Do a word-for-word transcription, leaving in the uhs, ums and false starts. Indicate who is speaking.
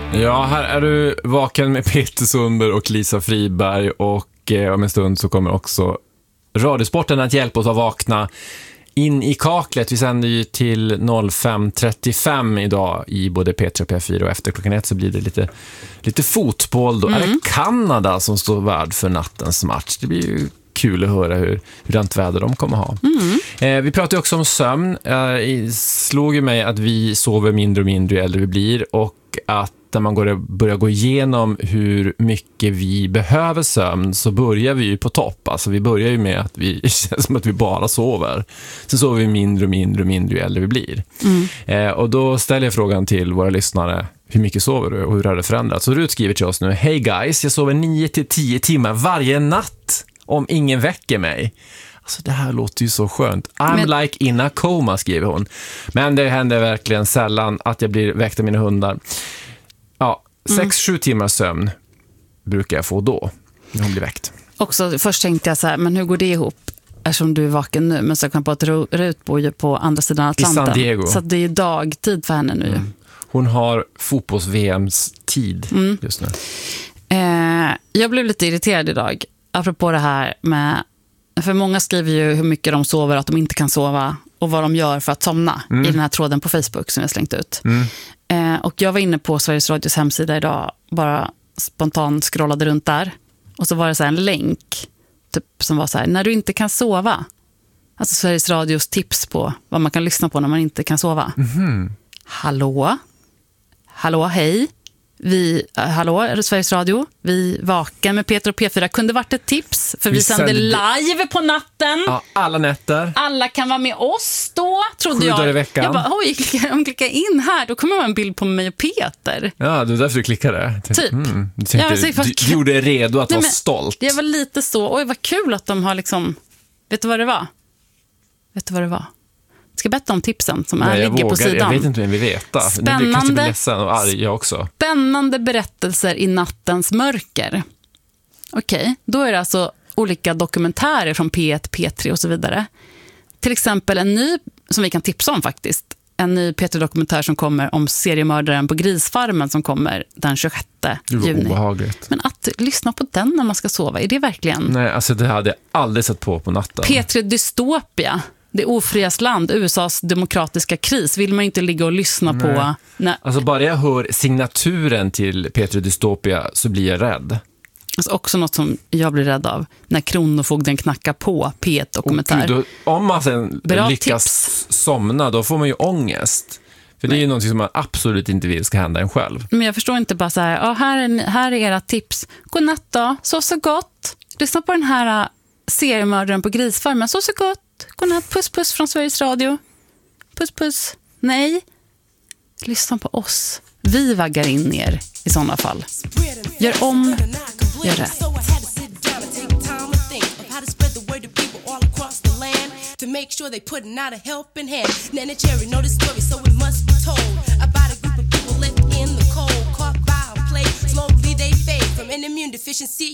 Speaker 1: Ja, här är du vaken med Peter Sundberg och Lisa Friberg, och eh, om en stund så kommer också Radiosporten att hjälpa oss att vakna in i kaklet. Vi sänder ju till fem trettiofem idag i både P tre och P fyra, och efter klockan ett så blir det lite, lite fotboll då. Mm. Är det Kanada som står värd för nattens match? Det blir ju kul att höra hur, hurdant väder de kommer ha. Mm. Eh, vi pratar ju också om sömn. Eh, slog ju mig att vi sover mindre och mindre ju äldre vi blir, och att när man går, börjar gå igenom hur mycket vi behöver sömn så börjar vi ju på topp. Alltså vi börjar ju med att vi känns som att vi bara sover. Så sover vi mindre och mindre och mindre ju äldre vi blir. Mm. Eh, och då ställer jag frågan till våra lyssnare: hur mycket sover du och hur har det förändrats? Så Rut skriver till oss nu: hej guys, jag sover nio till tio timmar varje natt om ingen väcker mig. Alltså det här låter ju så skönt. I'm Men... like in a coma, skriver hon. Men det händer verkligen sällan att jag blir väckt av mina hundar. Ja, sex, mm. sju timmar sömn brukar jag få då när hon blir väckt.
Speaker 2: Också, först tänkte jag så här, men hur går det ihop? Eftersom du är vaken nu, men så kan på att Rut bor ju på andra sidan Atlanten.
Speaker 1: I San Diego.
Speaker 2: Så det är dagtid för henne nu. Mm.
Speaker 1: Hon har fotbolls-V M:s tid mm. just nu.
Speaker 2: Eh, jag blev lite irriterad idag, apropå det här med, för många skriver ju hur mycket de sover, att de inte kan sova, och vad de gör för att somna mm. i den här tråden på Facebook som jag slängt ut. Mm. Eh, och jag var inne på Sveriges Radios hemsida idag, bara spontant scrollade runt där, och så var det så här en länk typ, som var så här: när du inte kan sova. Alltså Sveriges Radios tips på vad man kan lyssna på när man inte kan sova. Mm. Hallå? Hallå, hej. Vi, hallå, är det Sveriges Radio? Vi vaken med Peter och P fyra kunde varit ett tips, för vi, vi sänder live på natten.
Speaker 1: Ja, alla nätter.
Speaker 2: Alla kan vara med oss då, trodde
Speaker 1: Sju
Speaker 2: jag.
Speaker 1: dagar i veckan.
Speaker 2: Jag bara, oj, om jag klickar in här, då kommer det vara en bild på mig och Peter.
Speaker 1: Ja, det var därför du klickade.
Speaker 2: Typ.
Speaker 1: Mm, du, tänkte,
Speaker 2: ja,
Speaker 1: du, du gjorde dig redo att Nej, vara stolt.
Speaker 2: Jag var lite så, oj vad kul att de har liksom, vet du vad det var? Vet du vad det var? Ska berätta om tipsen som Nej, är, ligger vågar, på sidan.
Speaker 1: Jag vet inte vem vi veta.
Speaker 2: Spännande,
Speaker 1: nu kanske blir ledsen och arg jag också.
Speaker 2: Spännande berättelser i nattens mörker. Okej, okay, då är det alltså olika dokumentärer från P ett, P tre och så vidare. Till exempel en ny, som vi kan tipsa om faktiskt, en ny P tre-dokumentär som kommer om seriemördaren på Grisfarmen som kommer den tjugosjätte juni. Det var obehagligt. Men att lyssna på den när man ska sova, är det verkligen?
Speaker 1: Nej, alltså det hade jag aldrig sett på på natten.
Speaker 2: P tre Dystopia. Det ofrias land, U S A:s demokratiska kris, vill man inte ligga och lyssna Nej. på. Nej.
Speaker 1: Alltså bara jag hör signaturen till P tre Dystopia så blir jag rädd.
Speaker 2: Alltså också något som jag blir rädd av, när kronofogden knackar på P ett-dokumentär.
Speaker 1: Oh, om man sen
Speaker 2: Bra
Speaker 1: lyckas
Speaker 2: tips.
Speaker 1: somna, då får man ju ångest. För det är ju något som man absolut inte vill ska hända en själv.
Speaker 2: Men jag förstår inte bara så här, ja, här, är, här är era tips. God natt då, sov så gott. Lyssna på den här seriemördaren på Grisfarmen, sov så gott. Godnatt, puss puss från Sveriges Radio. Puss puss. Nej. Lyssna på oss. Vi vaggar in er i sådana fall. Gör om, gör rätt. To make sure they putting out a helping hand. Nana Cherry know the story, so it must be told about a group of people left in the cold, caught by a plague. Slowly they fade from an immune deficiency.